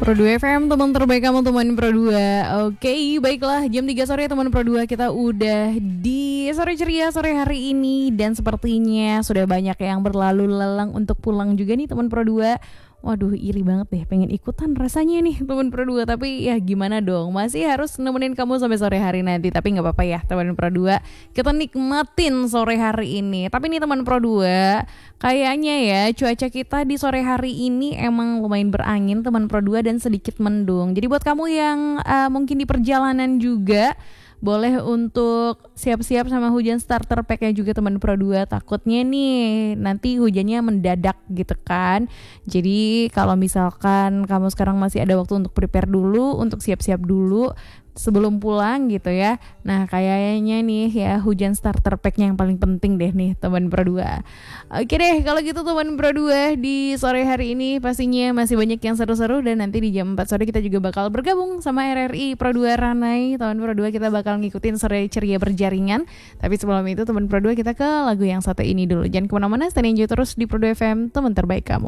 Pro 2 FM, teman terbaik kamu, teman Pro 2. Oke, baiklah, jam 3 sore teman Pro 2, kita udah di sore ceria sore hari ini. Dan sepertinya sudah banyak yang berlalu lalang untuk pulang juga nih teman Pro 2. Waduh, iri banget deh, pengen ikutan rasanya nih teman Pro 2. Tapi ya gimana dong, masih harus nemenin kamu sampai sore hari nanti. Tapi gak apa-apa ya teman Pro 2, kita nikmatin sore hari ini. Tapi nih teman Pro 2, kayaknya ya cuaca kita di sore hari ini emang lumayan berangin teman Pro 2 dan sedikit mendung. Jadi buat kamu yang mungkin di perjalanan juga, boleh untuk siap-siap sama hujan starter pack-nya juga teman Pro 2. Takutnya nih nanti hujannya mendadak gitu kan. Jadi kalau misalkan kamu sekarang masih ada waktu untuk prepare dulu, untuk siap-siap dulu sebelum pulang gitu ya. Nah kayaknya nih ya hujan starter pack-nya yang paling penting deh nih teman Pro 2. Oke deh, kalau gitu teman Pro 2, di sore hari ini pastinya masih banyak yang seru-seru. Dan nanti di jam 4 sore kita juga bakal bergabung sama RRI Pro 2 Ranai. Teman Pro 2, kita bakal ngikutin sore ceria berjaringan. Tapi sebelum itu teman Pro 2, kita ke lagu yang satu ini dulu. Jangan kemana-mana, stay enjoy terus di Pro 2 FM, teman terbaik kamu.